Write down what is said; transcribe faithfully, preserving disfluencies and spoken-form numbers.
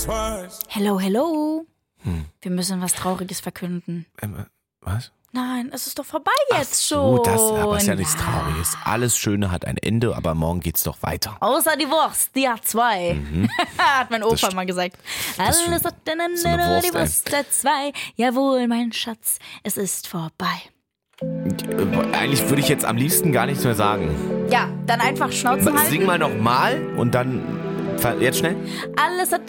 Hello, hello. Hm. Wir müssen was Trauriges verkünden. Ähm, was? Nein, es ist doch vorbei jetzt Ach so, schon. das aber ist ja nichts Trauriges. Alles Schöne hat ein Ende, aber morgen geht's doch weiter. Außer die Wurst, die hat zwei. Mhm. Hat mein Opa Das mal gesagt. das Alles hat ein Ende, so eine nur Wurst, die Wurst hat zwei. Jawohl, mein Schatz, es ist vorbei. Äh, Eigentlich würde ich jetzt am liebsten gar nichts mehr sagen. Ja, dann einfach Schnauzen halten. Sing mal nochmal und dann... Jetzt schnell. Alles hat